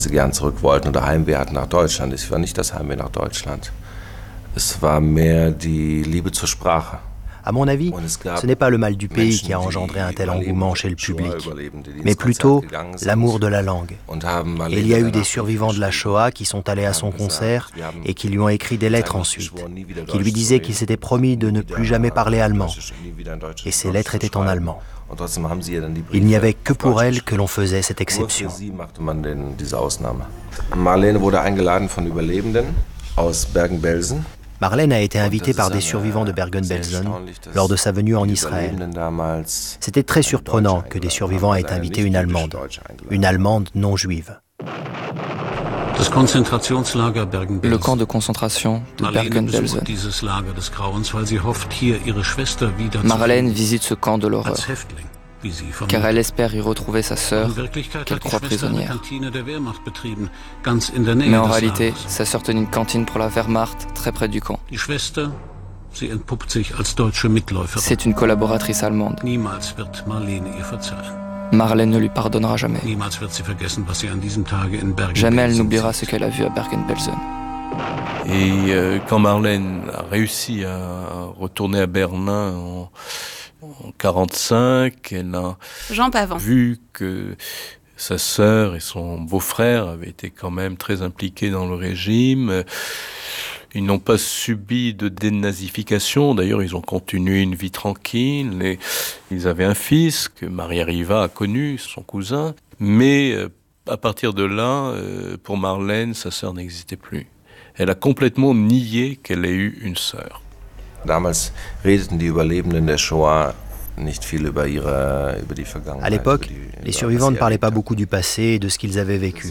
Sie gern zurück wollten oder Heimweh hatten nach Deutschland. Es war nicht das Heimweh nach Deutschland. Es war mehr die Liebe zur Sprache. À mon avis, ce n'est pas le mal du pays qui a engendré un tel engouement chez le public, mais plutôt l'amour de la langue. Et il y a eu des survivants de la Shoah qui sont allés à son concert et qui lui ont écrit des lettres ensuite, qui lui disaient qu'il s'était promis de ne plus jamais parler allemand. Et ces lettres étaient en allemand. Il n'y avait que pour elle que l'on faisait cette exception. Marlene wurde eingeladen von Überlebenden aus Bergen-Belsen. Marlène a été invitée par des survivants de Bergen-Belsen lors de sa venue en Israël. C'était très surprenant que des survivants aient invité une Allemande non juive. Le camp de concentration de Bergen-Belsen. Marlène visite ce camp de l'horreur, car elle espère y retrouver sa sœur, qu'elle croit prisonnière. Mais en réalité, sa sœur tenait une cantine pour la Wehrmacht, très près du camp. C'est une collaboratrice allemande. Marlène ne lui pardonnera jamais. Jamais elle n'oubliera ce qu'elle a vu à Bergen-Belsen. Et quand Marlène a réussi à retourner à Berlin en 1945, elle a vu que sa sœur et son beau-frère avaient été quand même très impliqués dans le régime. Ils n'ont pas subi de dénazification. D'ailleurs, ils ont continué une vie tranquille. Et ils avaient un fils que Maria Riva a connu, son cousin. Mais à partir de là, pour Marlène, sa sœur n'existait plus. Elle a complètement nié qu'elle ait eu une sœur. Damals redeten die Überlebenden der Shoah nicht viel über die Vergangenheit. À l'époque, les survivants ne parlaient pas beaucoup du passé et de ce qu'ils avaient vécu.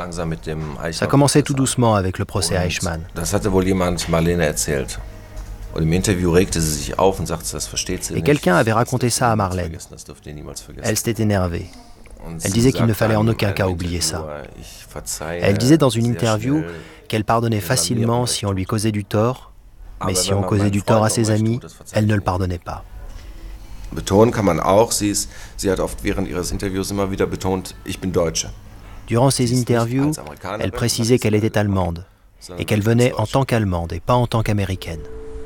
Ça commençait tout doucement avec le procès Eichmann. Das hatte wohl jemand Marlene erzählt. Und im Interview regte sie sich auf und sagte, das versteht sie Et nicht. quelqu'un avait raconté ça à Marlène. Elle s'était énervée. Elle disait qu'il ne fallait en aucun cas oublier ça. Elle disait dans une interview qu'elle pardonnait facilement si on lui causait du tort, mais si on causait du tort à ses amis, elle ne le pardonnait pas. Betonen kann man auch, sie hat oft während ihres Interviews immer wieder betont, ich bin Deutsche. Durant ses interviews, elle précisait qu'elle était allemande et qu'elle venait en tant qu'allemande et pas en tant qu'américaine.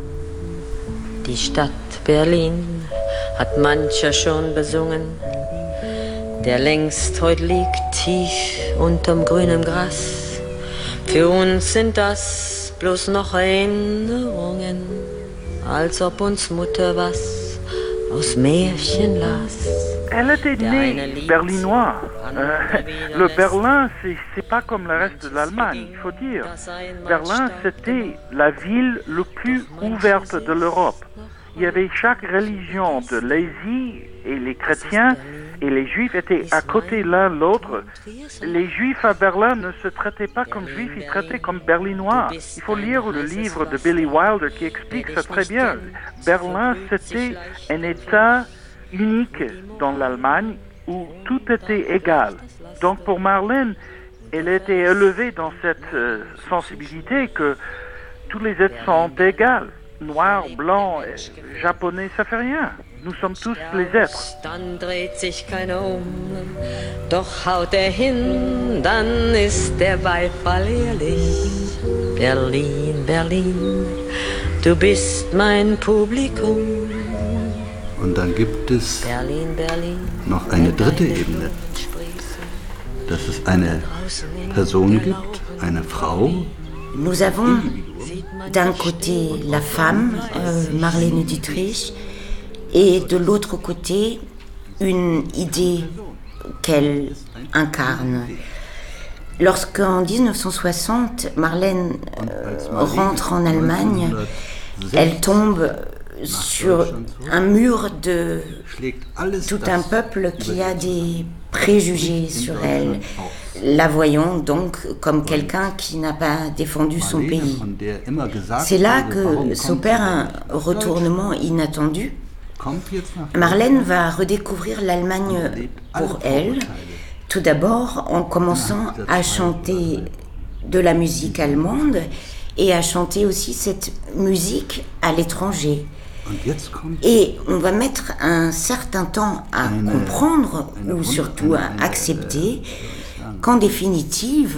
Die Stadt Berlin hat mancher schon besungen, der längst heut liegt tief unterm grünen Gras. Für uns sind das bloß noch Erinnerungen, als ob uns Mutter was aus Märchen las. Elle était née berlinoise. Le Berlin, c'est pas comme le reste de l'Allemagne, il faut dire. Berlin, c'était la ville la plus ouverte de l'Europe. Il y avait chaque religion de l'Asie et les chrétiens et les juifs étaient à côté l'un de l'autre. Les juifs à Berlin ne se traitaient pas comme juifs, ils traitaient comme berlinois. Il faut lire le livre de Billy Wilder qui explique ça très bien. Berlin, c'était un État unique dans l'Allemagne où tout était égal. Donc pour Marlène, elle était élevée dans cette sensibilité que tous les êtres sont égaux. Noir, blanc, japonais, ça fait rien. Nous sommes tous les êtres. Dann dreht sich keiner doch haut hin, dann ist der Beifall ehrlich. Berlin, Berlin, du bist mein Publikum. Und dann gibt es noch eine dritte Ebene, dass es eine Person gibt, eine Frau. Nous avons d'un côté la femme, Marlène Dietrich, et de l'autre côté une idée qu'elle incarne. Lorsqu'en 1960, Marlène rentre en Allemagne, elle tombe sur un mur de tout un peuple qui a des préjugés sur elle, la voyant donc comme quelqu'un qui n'a pas défendu son pays. C'est là que s'opère un retournement inattendu. Marlène va redécouvrir l'Allemagne pour elle, tout d'abord en commençant à chanter de la musique allemande et à chanter aussi cette musique à l'étranger. Et on va mettre un certain temps à comprendre ou surtout à accepter qu'en définitive,